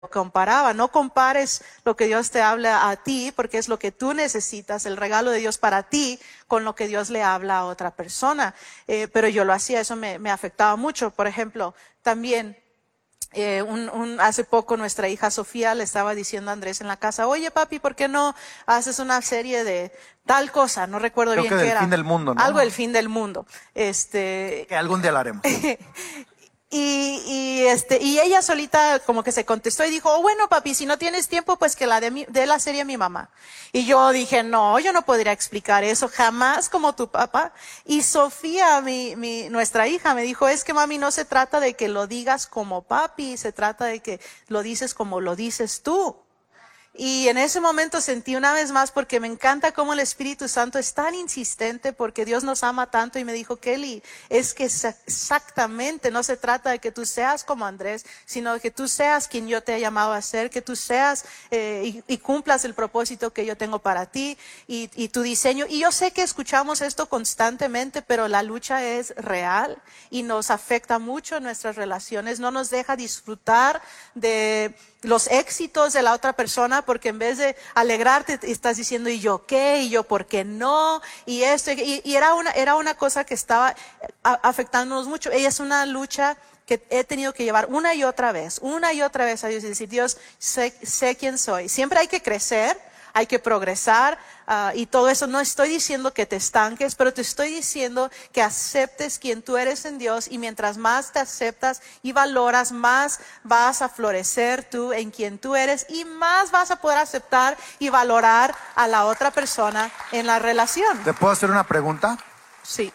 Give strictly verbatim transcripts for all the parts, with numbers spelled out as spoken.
comparaba. No compares lo que Dios te habla a ti, porque es lo que tú necesitas, el regalo de Dios para ti, con lo que Dios le habla a otra persona. Eh, pero yo lo hacía, eso me, me afectaba mucho. Por ejemplo, también eh, un, un, hace poco nuestra hija Sofía le estaba diciendo a Andrés en la casa, oye papi, ¿por qué no haces una serie de tal cosa? No recuerdo Creo bien que qué del era. fin del mundo, ¿no? Algo del fin del mundo. Este, que algún día lo haremos. Y, y este, y ella solita como que se contestó y dijo, oh, bueno papi, si no tienes tiempo, pues que la de, mi, de la serie a mi mamá. Y yo dije, no, yo no podría explicar eso jamás como tu papá. Y Sofía, mi, mi, nuestra hija, me dijo, es que mami, no se trata de que lo digas como papi, se trata de que lo dices como lo dices tú. Y en ese momento sentí una vez más, porque me encanta cómo el Espíritu Santo es tan insistente, porque Dios nos ama tanto, y me dijo, Kelly, es que exactamente no se trata de que tú seas como Andrés, sino de que tú seas quien yo te he llamado a ser, que tú seas eh, y, y cumplas el propósito que yo tengo para ti y, y tu diseño. Y yo sé que escuchamos esto constantemente, pero la lucha es real y nos afecta mucho en nuestras relaciones, no nos deja disfrutar de los éxitos de la otra persona, porque en vez de alegrarte estás diciendo, ¿y yo qué? ¿Y yo por qué no? Y esto, y, y era una, era una cosa que estaba afectándonos mucho. Ella es una lucha que he tenido que llevar una y otra vez, una y otra vez a Dios y decir, Dios, sé, sé quién soy. Siempre hay que crecer, hay que progresar uh, y todo eso. No estoy diciendo que te estanques, pero te estoy diciendo que aceptes quien tú eres en Dios, y mientras más te aceptas y valoras, más vas a florecer tú en quien tú eres, y más vas a poder aceptar y valorar a la otra persona en la relación. ¿Te puedo hacer una pregunta? Sí.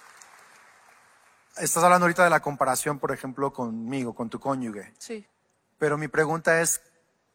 Estás hablando ahorita de la comparación, por ejemplo, conmigo, con tu cónyuge. Sí. Pero mi pregunta es,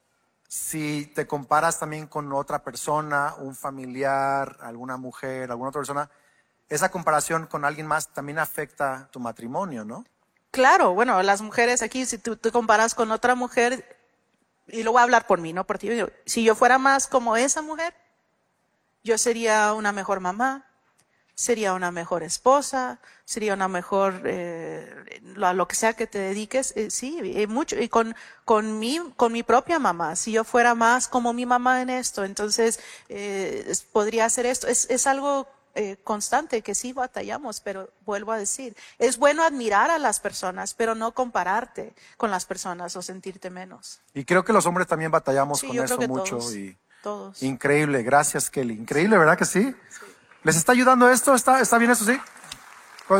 si te comparas también con otra persona, un familiar, alguna mujer, alguna otra persona, esa comparación con alguien más también afecta tu matrimonio, ¿no? Claro, bueno, las mujeres aquí, si tú te comparas con otra mujer, y lo voy a hablar por mí, no por ti, si yo fuera más como esa mujer, yo sería una mejor mamá, sería una mejor esposa, sería una mejor, eh, lo, lo que sea que te dediques, eh, sí, eh, mucho, y con, con mi, con mi propia mamá, si yo fuera más como mi mamá en esto, entonces, eh, podría hacer esto, es, es algo eh, constante que sí batallamos, pero vuelvo a decir, es bueno admirar a las personas, pero no compararte con las personas o sentirte menos. Y creo que los hombres también batallamos Sí, con yo eso creo que mucho. todos, y todos. Increíble, gracias Kelly, increíble, ¿verdad que sí? Sí. ¿Les está ayudando esto? ¿Está, está bien eso, sí? Pues,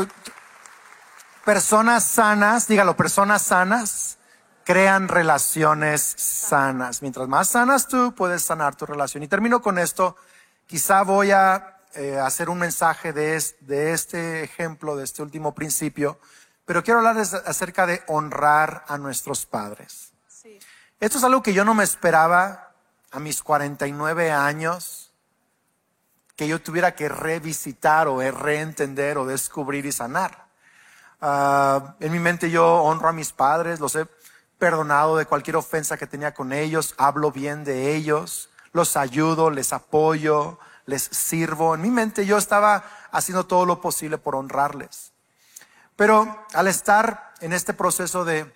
personas sanas, dígalo, personas sanas crean relaciones sanas. Mientras más sanas tú, puedes sanar tu relación. Y termino con esto. Quizá voy a eh, hacer un mensaje de, es, de este ejemplo, de este último principio, pero quiero hablarles acerca de honrar a nuestros padres. Sí. Esto es algo que yo no me esperaba a mis cuarenta y nueve años, que yo tuviera que revisitar o reentender o descubrir y sanar. Uh, en mi mente yo honro a mis padres, los he perdonado de cualquier ofensa que tenía con ellos, hablo bien de ellos, los ayudo, les apoyo, les sirvo. En mi mente yo estaba haciendo todo lo posible por honrarles. Pero al estar en este proceso de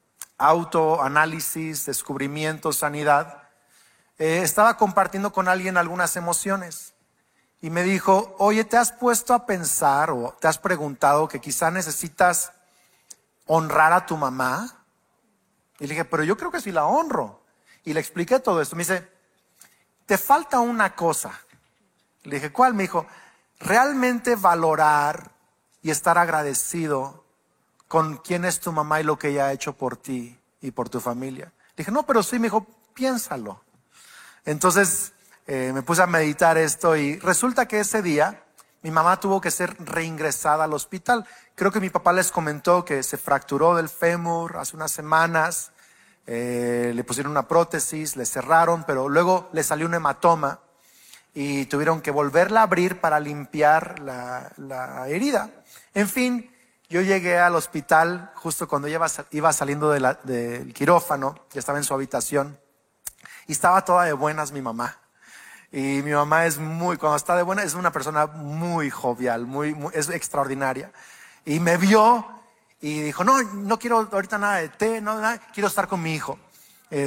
autoanálisis, descubrimiento, sanidad, eh, estaba compartiendo con alguien algunas emociones. Y me dijo, oye, ¿te has puesto a pensar o te has preguntado que quizá necesitas honrar a tu mamá? Y le dije, pero yo creo que sí la honro. Y le expliqué todo esto. Me dice, te falta una cosa. Le dije, ¿cuál? Me dijo, realmente valorar y estar agradecido con quién es tu mamá y lo que ella ha hecho por ti y por tu familia. Le dije, no, pero sí. Me dijo, piénsalo. Entonces Eh, me puse a meditar esto y resulta que ese día mi mamá tuvo que ser reingresada al hospital. Creo que mi papá les comentó que se fracturó del fémur hace unas semanas, eh, le pusieron una prótesis, le cerraron, pero luego le salió un hematoma y tuvieron que volverla a abrir para limpiar la, la herida. En fin, yo llegué al hospital justo cuando ella iba, iba saliendo de la, del quirófano, ya estaba en su habitación y estaba toda de buenas mi mamá. Y mi mamá es muy, cuando está de buena, es una persona muy jovial, muy, muy, es extraordinaria. Y me vio y dijo, no, no quiero ahorita nada de té, no, nada, quiero estar con mi hijo.